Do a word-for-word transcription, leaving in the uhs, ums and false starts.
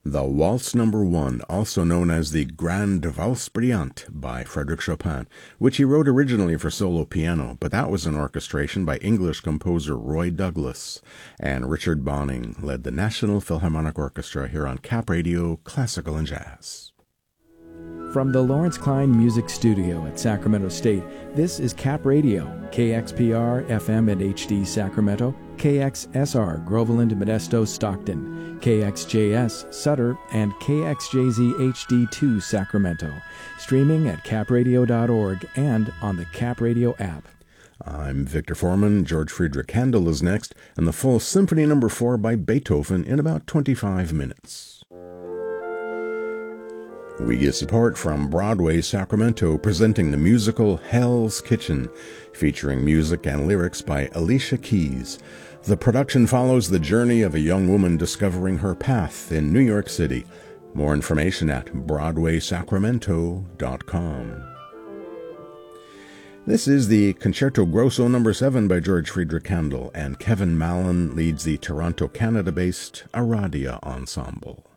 The Waltz Number One, also known as the Grande Valse Brillante by Frédéric Chopin, which he wrote originally for solo piano, but that was an orchestration by English composer Roy Douglas, and Richard Bonning led the National Philharmonic Orchestra here on Cap Radio Classical and Jazz. From the Lawrence Klein Music Studio at Sacramento State, this is Cap Radio, K X P R, F M and H D Sacramento, K X S R, Groveland, Modesto, Stockton, K X J S, Sutter, and K X J Z H D two, Sacramento. Streaming at cap radio dot org and on the Cap Radio app. I'm Victor Foreman. George Friedrich Handel is next, and the full Symphony Number Four by Beethoven in about twenty-five minutes. We get support from Broadway Sacramento, presenting the musical Hell's Kitchen, featuring music and lyrics by Alicia Keys. The production follows the journey of a young woman discovering her path in New York City. More information at broadway sacramento dot com. This is the Concerto Grosso Number Seven by George Friedrich Handel, and Kevin Mallon leads the Toronto, Canada-based Aradia Ensemble.